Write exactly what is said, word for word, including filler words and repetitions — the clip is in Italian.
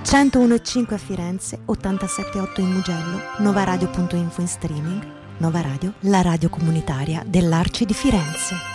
centouno virgola cinque a Firenze, ottantasette virgola otto in Mugello, novaradio punto info in streaming. Nova Radio, la radio comunitaria dell'Arci di Firenze.